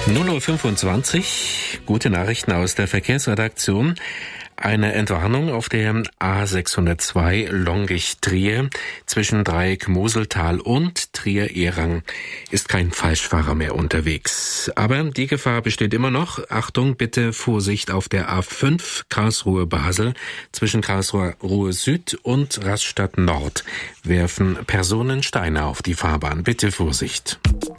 0:25 Uhr, gute Nachrichten aus der Verkehrsredaktion. Eine Entwarnung auf der A602 Longich-Trier zwischen Dreieck Moseltal und Trier-Ehrang ist kein Falschfahrer mehr unterwegs. Aber die Gefahr besteht immer noch. Achtung, bitte Vorsicht auf der A5 Karlsruhe-Basel zwischen Karlsruhe Süd und Rastatt Nord. Werfen Personen Steine auf die Fahrbahn. Bitte Vorsicht.